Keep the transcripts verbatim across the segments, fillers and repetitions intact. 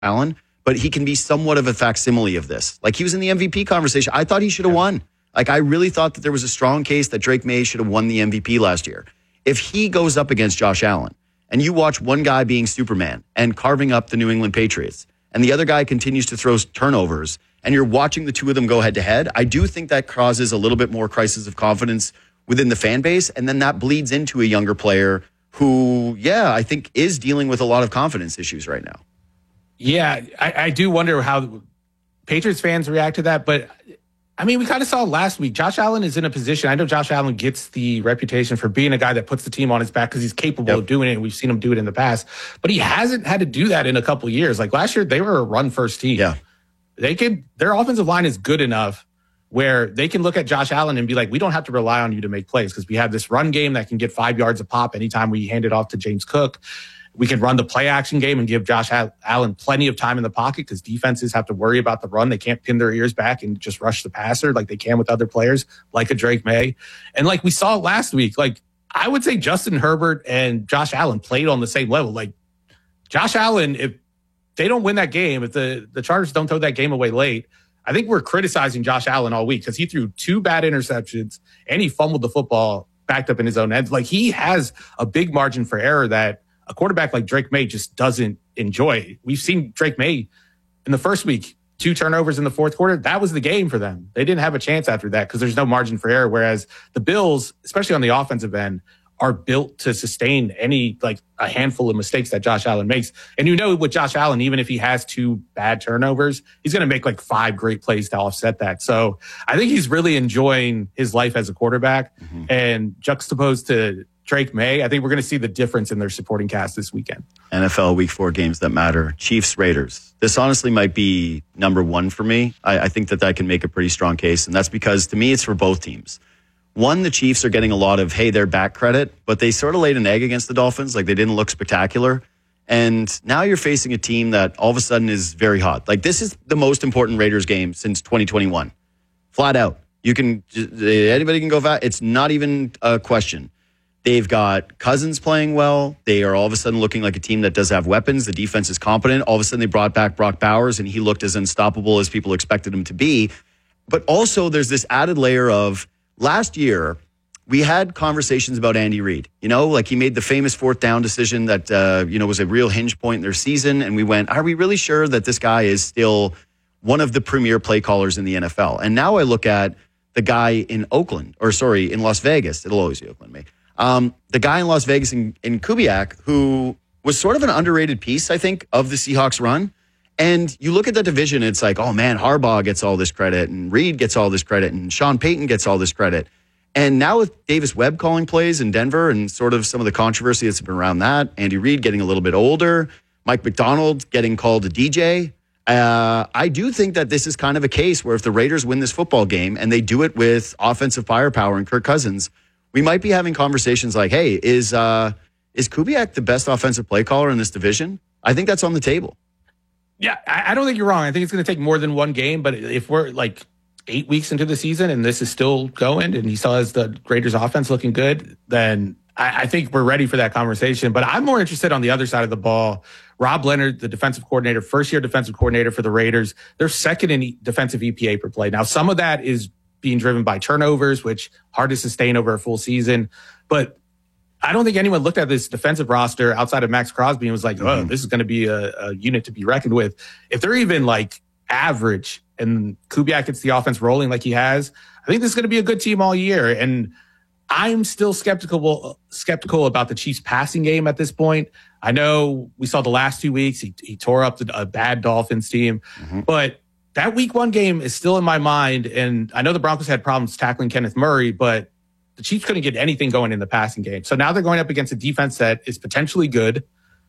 Allen, but he can be somewhat of a facsimile of this. Like, he was in the M V P conversation. I thought he should have yeah. won. Like, I really thought that there was a strong case that Drake May should have won the M V P last year. If he goes up against Josh Allen and you watch one guy being Superman and carving up the New England Patriots and the other guy continues to throw turnovers and you're watching the two of them go head to head, I do think that causes a little bit more crisis of confidence within the fan base. And then that bleeds into a younger player who, yeah, I think is dealing with a lot of confidence issues right now. Yeah, I, I do wonder how Patriots fans react to that. But, I mean, we kind of saw last week. Josh Allen is in a position. I know Josh Allen gets the reputation for being a guy that puts the team on his back because he's capable yep. of doing it. And we've seen him do it in the past. But he hasn't had to do that in a couple of years. Like last year, they were a run-first team. Yeah. They could, their offensive line is good enough where they can look at Josh Allen and be like, we don't have to rely on you to make plays because we have this run game that can get five yards a pop anytime we hand it off to James Cook. We can run the play action game and give Josh Allen plenty of time in the pocket because defenses have to worry about the run. They can't pin their ears back and just rush the passer like they can with other players, like a Drake May. And like we saw last week, like I would say Justin Herbert and Josh Allen played on the same level. Like Josh Allen, if they don't win that game, if the, the Chargers don't throw that game away late, I think we're criticizing Josh Allen all week because he threw two bad interceptions and he fumbled the football backed up in his own end. Like he has a big margin for error that a quarterback like Drake May just doesn't enjoy. We've seen Drake May in the first week, two turnovers in the fourth quarter. That was the game for them. They didn't have a chance after that because there's no margin for error. Whereas the Bills, especially on the offensive end, are built to sustain any, like a handful of mistakes that Josh Allen makes. And you know, with Josh Allen, even if he has two bad turnovers, he's going to make like five great plays to offset that. So I think he's really enjoying his life as a quarterback. Mm-hmm. And juxtaposed to Drake May, I think we're going to see the difference in their supporting cast this weekend. N F L Week Four games that matter. Chiefs, Raiders. This honestly might be number one for me. I, I think that that can make a pretty strong case. And that's because to me, it's for both teams. One, the Chiefs are getting a lot of, hey, they're back credit, but they sort of laid an egg against the Dolphins. Like they didn't look spectacular. And now you're facing a team that all of a sudden is very hot. Like this is the most important Raiders game since twenty twenty-one. Flat out. You can, anybody can go back. It's not even a question. They've got Cousins playing well. They are all of a sudden looking like a team that does have weapons. The defense is competent. All of a sudden they brought back Brock Bowers and he looked as unstoppable as people expected him to be. But also there's this added layer of last year, we had conversations about Andy Reid. You know, like he made the famous fourth down decision that, uh, you know, was a real hinge point in their season. And we went, are we really sure that this guy is still one of the premier play callers in the N F L? And now I look at the guy in Oakland, or sorry, in Las Vegas. It'll always be Oakland, me. Um, the guy in Las Vegas in, in Kubiak, who was sort of an underrated piece, I think, of the Seahawks run. And you look at that division, it's like, oh man, Harbaugh gets all this credit and Reed gets all this credit and Sean Payton gets all this credit. And now with Davis Webb calling plays in Denver and sort of some of the controversy that's been around that, Andy Reid getting a little bit older, Mike McDonald getting called a D J. Uh, I do think that this is kind of a case where if the Raiders win this football game and they do it with offensive firepower and Kirk Cousins, we might be having conversations like, hey, is uh, is Kubiak the best offensive play caller in this division? I think that's on the table. Yeah, I, I don't think you're wrong. I think it's going to take more than one game. But if we're like eight weeks into the season and this is still going and he still has the Raiders offense looking good, then I, I think we're ready for that conversation. But I'm more interested on the other side of the ball. Rob Leonard, the defensive coordinator, first-year defensive coordinator for the Raiders, they're second in defensive E P A per play. Now, some of that is being driven by turnovers, which hard to sustain over a full season. But I don't think anyone looked at this defensive roster outside of Max Crosby and was like, oh, mm-hmm. this is going to be a, a unit to be reckoned with. If they're even like average and Kubiak gets the offense rolling like he has, I think this is going to be a good team all year. And I'm still skeptical skeptical about the Chiefs passing game at this point. I know we saw the last two weeks, he, he tore up the, a bad Dolphins team, mm-hmm. but that week one game is still in my mind. And I know the Broncos had problems tackling Kenneth Murray, but the Chiefs couldn't get anything going in the passing game. So now they're going up against a defense that is potentially good.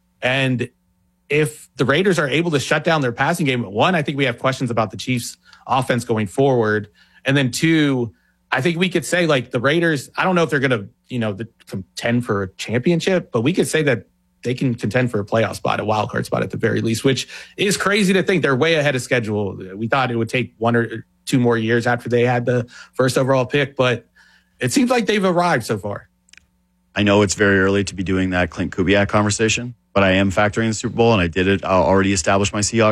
And if the Raiders are able to shut down their passing game, one, I think we have questions about the Chiefs offense going forward. And then two, I think we could say like the Raiders, I don't know if they're going to, you know, contend for a championship, but we could say that they can contend for a playoff spot, a wild card spot at the very least, which is crazy to think. They're way ahead of schedule. We thought it would take one or two more years after they had the first overall pick, but it seems like they've arrived so far. I know it's very early to be doing that Clint Kubiak conversation, but I am factoring in the Super Bowl, and I did it. I already established my Seahawks